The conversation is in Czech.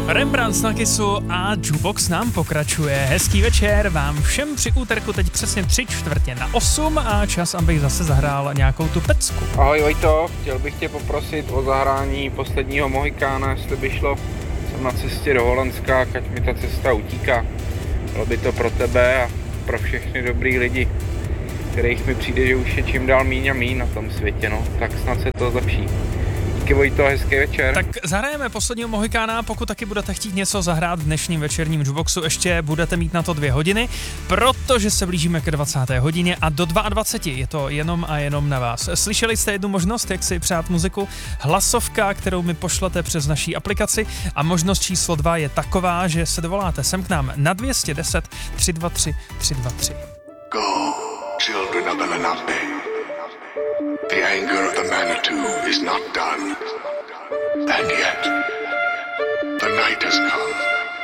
Rembrandt na Kissu a Jukebox nám pokračuje. Hezký večer vám všem při úterku, teď přesně 7:45 a čas, abych zase zahrál nějakou tu pecku. Ahoj Vojto, chtěl bych tě poprosit o zahrání posledního Mohikána, jestli by šlo. Jsem na cestě do Holandska, ať mi ta cesta utíká. Bylo by to pro tebe a pro všechny dobrý lidi, kterých mi přijde, že už je čím dál míň a míň na tom světě, no. Tak snad se to zlepší. Díky Vojto, hezký večer. Tak zahrajeme posledního Mohikána, pokud taky budete chtít něco zahrát v dnešním večerním Jukeboxu, ještě budete mít na to 2 hodiny, protože se blížíme ke 20. hodině a do 22 je to jenom a jenom na vás. Slyšeli jste jednu možnost, jak si přát muziku? Hlasovka, kterou mi pošlete přes naší aplikaci, a možnost číslo 2 je taková, že se dovoláte sem k nám na 210 323 323. Go, children of the Lenape. The anger of the Manitou is not done. And yet, the night has come.